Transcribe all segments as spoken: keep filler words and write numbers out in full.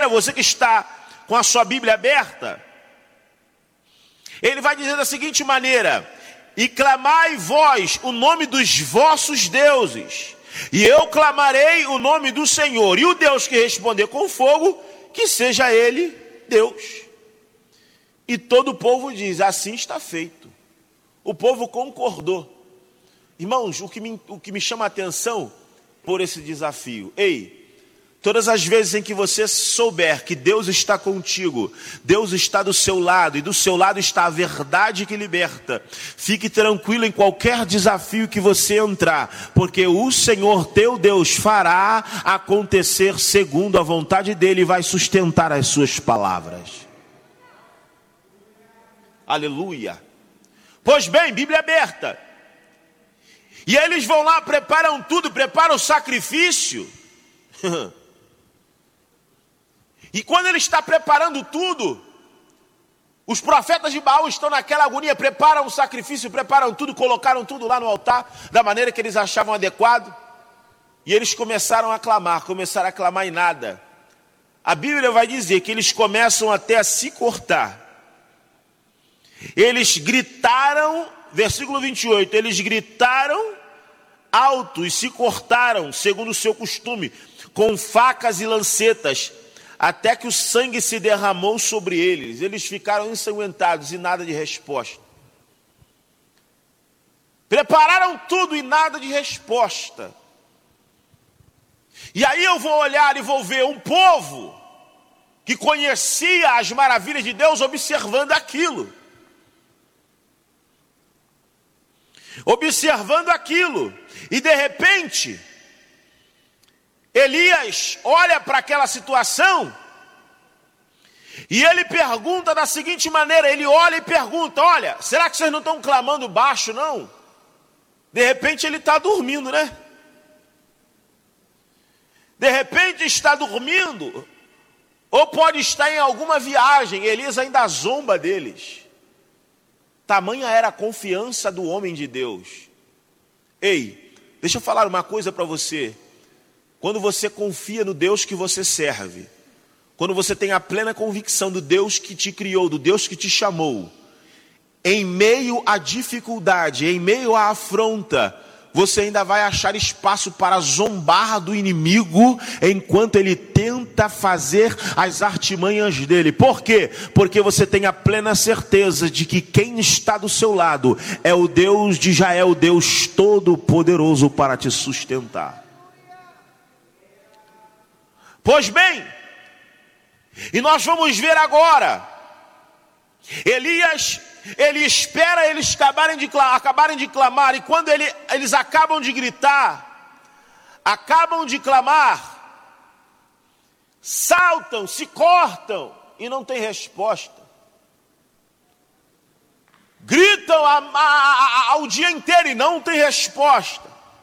maneira, você que está com a sua Bíblia aberta, ele vai dizer da seguinte maneira: e clamai vós o nome dos vossos deuses, e eu clamarei o nome do Senhor, e o Deus que responder com fogo, que seja ele Deus. E todo o povo diz: assim está feito. O povo concordou. Irmãos, o que me, o que me chama a atenção por esse desafio: ei, todas as vezes em que você souber que Deus está contigo, Deus está do seu lado, e do seu lado está a verdade que liberta, fique tranquilo em qualquer desafio que você entrar, porque o Senhor teu Deus fará acontecer segundo a vontade dele e vai sustentar as suas palavras. Aleluia. Pois bem, Bíblia aberta. E aí eles vão lá, preparam tudo, preparam o sacrifício. E quando ele está preparando tudo, os profetas de Baal estão naquela agonia, preparam o sacrifício, preparam tudo, colocaram tudo lá no altar, da maneira que eles achavam adequado. E eles começaram a clamar, começaram a clamar e nada. A Bíblia vai dizer que eles começam até a se cortar. Eles gritaram, versículo vinte e oito, eles gritaram alto e se cortaram, segundo o seu costume, com facas e lancetas, até que o sangue se derramou sobre eles. Eles ficaram ensanguentados e nada de resposta. Prepararam tudo e nada de resposta. E aí eu vou olhar e vou ver um povo que conhecia as maravilhas de Deus observando aquilo. Observando aquilo. E de repente, Elias olha para aquela situação e ele pergunta da seguinte maneira, ele olha e pergunta: olha, será que vocês não estão clamando baixo, não? De repente ele está dormindo, né? De repente está dormindo, ou pode estar em alguma viagem. Elias ainda zomba deles. Tamanha era a confiança do homem de Deus. Ei, deixa eu falar uma coisa para você. Quando você confia no Deus que você serve, quando você tem a plena convicção do Deus que te criou, do Deus que te chamou, em meio à dificuldade, em meio à afronta, você ainda vai achar espaço para zombar do inimigo, enquanto ele tenta fazer as artimanhas dele. Por quê? Porque você tem a plena certeza de que quem está do seu lado é o Deus de Israel, o Deus todo-poderoso para te sustentar. Pois bem, e nós vamos ver agora, Elias, ele espera eles acabarem de, acabarem de clamar, e quando ele, eles acabam de gritar, acabam de clamar, saltam, se cortam, e não tem resposta. Gritam a, a, a, ao dia inteiro e não tem resposta.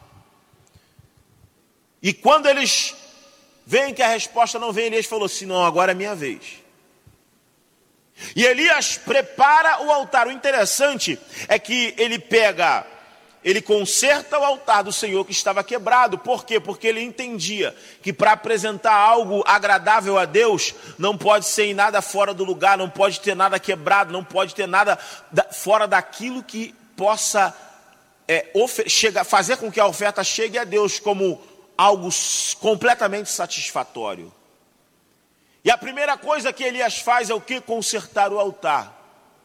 E quando eles veem que a resposta não vem, Elias falou assim: não, agora é minha vez. E Elias prepara o altar. O interessante é que ele pega, ele conserta o altar do Senhor que estava quebrado. Por quê? Porque ele entendia que para apresentar algo agradável a Deus, não pode ser em nada fora do lugar, não pode ter nada quebrado, não pode ter nada fora daquilo que possa é, chega, fazer com que a oferta chegue a Deus como algo completamente satisfatório. E a primeira coisa que Elias faz é o que? Consertar o altar.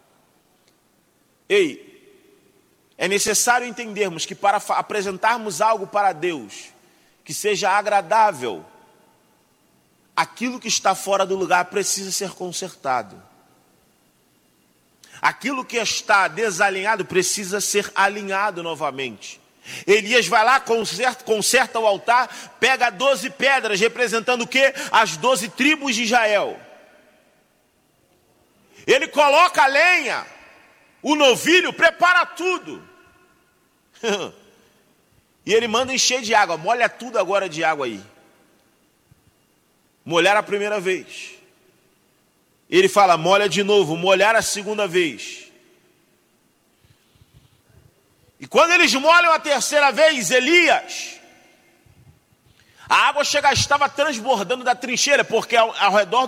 Ei, é necessário entendermos que para apresentarmos algo para Deus que seja agradável, aquilo que está fora do lugar precisa ser consertado. Aquilo que está desalinhado precisa ser alinhado novamente. Elias vai lá, conserta, conserta o altar, pega doze pedras, representando o quê? As doze tribos de Israel. Ele coloca a lenha, o novilho, prepara tudo. E ele manda encher de água, molha tudo agora de água aí. Molhar a primeira vez. Ele fala, molha de novo, molhar a segunda vez. E quando eles molham a terceira vez, Elias, a água chega, estava transbordando da trincheira, porque ao, ao redor